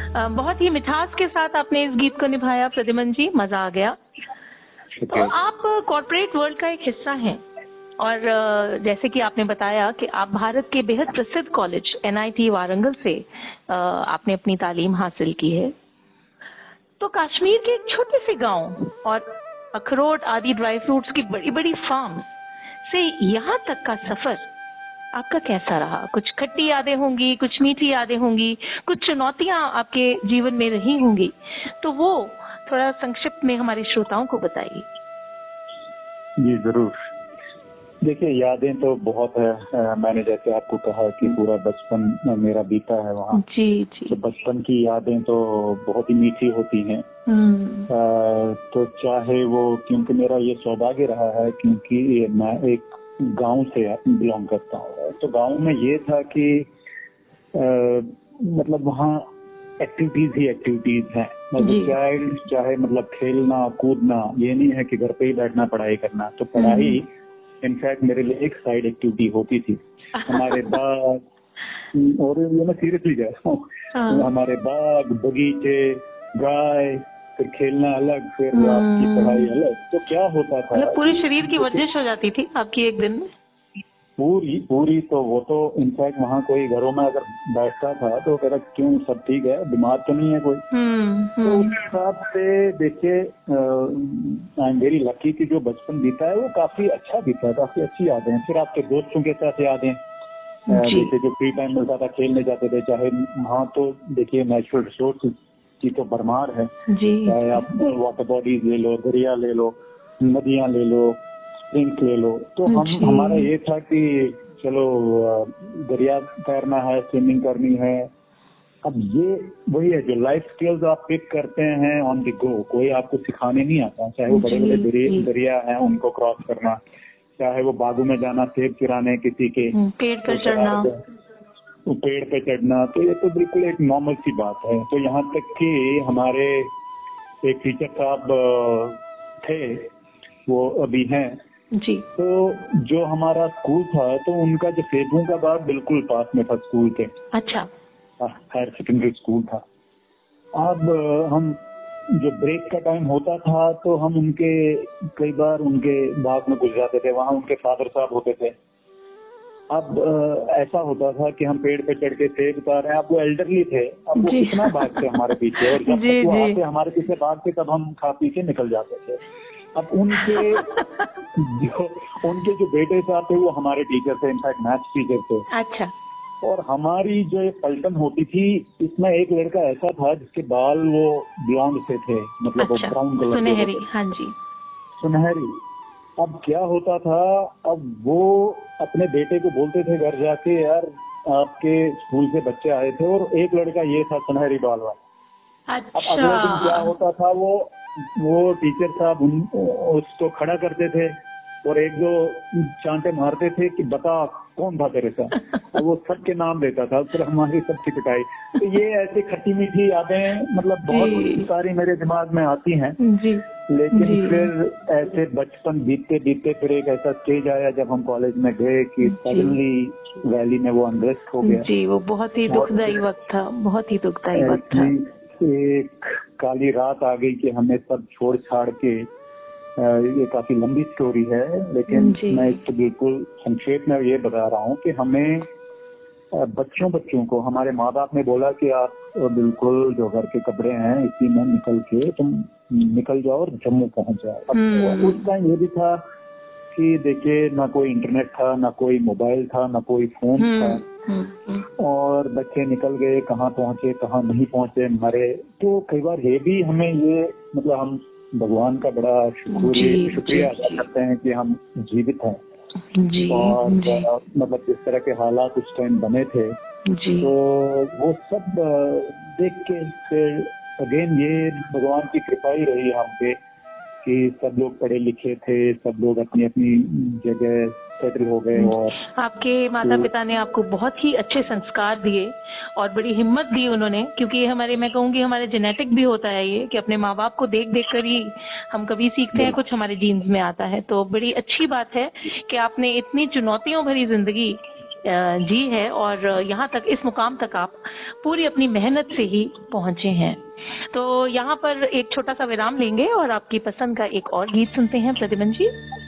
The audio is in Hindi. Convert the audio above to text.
बहुत ही मिठास के साथ आपने इस गीत को निभाया प्रद्युमन जी, मजा आ गया। तो आप कॉर्पोरेट वर्ल्ड का एक हिस्सा हैं और जैसे कि आपने बताया कि आप भारत के बेहद प्रसिद्ध कॉलेज NIT वारंगल से आपने अपनी तालीम हासिल की है। तो कश्मीर के एक छोटे से गांव और अखरोट आदि ड्राई फ्रूट्स की बड़ी बड़ी फार्म से यहाँ तक का सफर आपका कैसा रहा? कुछ खट्टी यादें होंगी, कुछ मीठी यादें होंगी, कुछ चुनौतियां आपके जीवन में रही होंगी, तो वो थोड़ा संक्षिप्त में हमारे श्रोताओं को बताइए। जी जरूर। देखिए, यादें तो बहुत है। मैंने जैसे आपको कहा कि पूरा बचपन मेरा बीता है वहाँ। जी जी। तो बचपन की यादें तो बहुत ही मीठी होती हैं। तो चाहे वो, क्योंकि मेरा ये सौभाग्य रहा है क्योंकि मैं एक गांव से बिलोंग करता हूँ। तो गांव में ये था कि मतलब वहाँ एक्टिविटीज ही एक्टिविटीज हैं। मतलब चाइल्ड चाहे मतलब खेलना कूदना, ये नहीं है कि घर पे ही बैठना पढ़ाई करना। तो पढ़ाई इनफैक्ट मेरे लिए एक साइड एक्टिविटी होती थी। हमारे बाग, और ये मैं सीरियसली कह रहा हूँ, हमारे बाग बगीचे, गाय, फिर खेलना अलग, फिर आपकी पढ़ाई अलग। तो क्या होता था, मतलब पूरे शरीर की वर्जिश हो जाती थी आपकी एक दिन में। पूरी तो वो तो इनफैक्ट वहाँ कोई घरों में अगर बैठता था तो कहता क्यों, सब ठीक है, बीमार तो नहीं है कोई। तो उस हिसाब से देखिए, आई एम वेरी लकी कि जो बचपन बीता है वो काफी अच्छा बीता है, काफी अच्छी यादें हैं। फिर आपके दोस्तों के साथ यादें, जैसे जो फ्री टाइम मिलता था खेलने जाते थे। चाहे वहाँ तो देखिए नेचुरल रिसोर्स की तो भरमार है, चाहे आप वाटर बॉडीज ले लो, दरिया ले लो, नदियां ले लो, स्प्रिंग्स ले लो। तो हमारा ये था कि चलो दरिया तैरना है, स्विमिंग करनी है। अब ये वही है जो लाइफ स्किल्स आप पिक करते हैं ऑन द गो, कोई आपको सिखाने नहीं आता। चाहे वो बड़े बड़े दरिया हैं उनको क्रॉस करना, चाहे वो बागों में जाना सेब चुराने किसी के, पेड़ पर चढ़ना, पेड़ पे चढ़ना, तो ये तो बिल्कुल एक नॉर्मल सी बात है। तो यहाँ तक कि हमारे एक टीचर साहब थे, वो अभी हैं जी। तो जो हमारा स्कूल था तो उनका जो सेबों का बाग बिल्कुल पास में था स्कूल के। अच्छा। हायर सेकेंडरी स्कूल था। अब हम जो ब्रेक का टाइम होता था तो हम उनके कई बार उनके बाग में घुस जाते थे। वहाँ उनके फादर साहब होते थे। अब ऐसा होता था कि हम पेड़ पे चढ़ के सेब उतार रहे हैं। अब वो एल्डरली थे, अब वो कितना भागते हमारे पीछे, और जब तक वो आते हमारे पीछे भागते तब हम खा पी के निकल जाते थे। अब उनके जो बेटे साहब थे वो हमारे टीचर थे, इनफैक्ट मैथ्स टीचर थे। अच्छा। और हमारी जो एक पलटन होती थी, इसमें एक लड़का ऐसा था जिसके बाल वो ब्लॉन्ड से थे, मतलब अच्छा, वो ब्राउन कलर के, सुनहरी। हाँ जी, सुनहरी। अब क्या होता था, अब वो अपने बेटे को बोलते थे घर जाके, यार आपके स्कूल से बच्चे आए थे और एक लड़का ये था सुनहरी बाल वाला। अच्छा। अब अगले दिन क्या होता था, वो टीचर साहब उसको खड़ा करते थे और एक दो चांटे मारते थे कि बता कौन था तेरे साथ। और वो सबके नाम लेता था, फिर हमारी सबकी पिटाई। तो ये ऐसी खट्टी मीठी यादें मतलब बहुत सारी मेरे दिमाग में आती हैं जी। लेकिन जी। फिर ऐसे बचपन बीतते बीतते फिर एक ऐसा स्टेज आया जब हम कॉलेज में गए कि सडनली वैली में वो अनरेस्ट हो गया। जी, वो बहुत ही दुखदायी वक्त था, बहुत ही दुखदायी वक्त था। एक काली रात आ गई कि हमें सब छोड़ छाड़ के, ये काफी लंबी स्टोरी है लेकिन मैं इसको बिल्कुल संक्षेप में ये बता रहा हूँ कि हमें बच्चों को हमारे माँ बाप ने बोला कि आप बिल्कुल जो घर के कपड़े हैं इसी में निकल के तुम निकल जाओ और जम्मू पहुंच जाओ। अब उस टाइम ये भी था कि देखिए ना कोई इंटरनेट था, ना कोई मोबाइल था, ना कोई फोन था, और बच्चे निकल गए, कहाँ पहुंचे कहाँ नहीं पहुंचे, मरे। तो कई बार ये भी हमें ये मतलब हम भगवान का बड़ा शुक्रिया अदा करते हैं कि हम जीवित हैं। और मतलब जिस तरह के हालात उस टाइम बने थे तो वो सब देख के फिर अगेन ये भगवान की कृपा ही रही हम पे कि सब लोग पढ़े लिखे थे, सब लोग अपनी अपनी जगह सेटल हो गए। और आपके माता पिता ने आपको बहुत ही अच्छे संस्कार दिए और बड़ी हिम्मत दी उन्होंने, क्योंकि ये हमारे, मैं कहूँगी हमारे जेनेटिक भी होता है ये कि अपने माँ बाप को देख देख कर ही हम कभी सीखते हैं, कुछ हमारे जीन्स में आता है। तो बड़ी अच्छी बात है कि आपने इतनी चुनौतियों भरी जिंदगी जी है और यहाँ तक, इस मुकाम तक आप पूरी अपनी मेहनत से ही पहुंचे हैं। तो यहाँ पर एक छोटा सा विराम लेंगे और आपकी पसंद का एक और गीत सुनते हैं प्रतिमन जी।